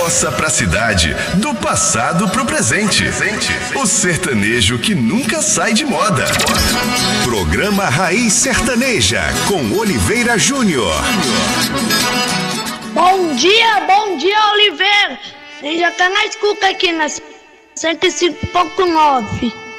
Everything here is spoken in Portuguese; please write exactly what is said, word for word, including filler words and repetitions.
roça pra cidade, do passado pro presente. O sertanejo que nunca sai de moda. Programa Raiz Sertaneja, com Oliveira Júnior. Bom dia, bom dia, Oliveira. A gente já tá na escuta aqui na cento e cinco ponto nove.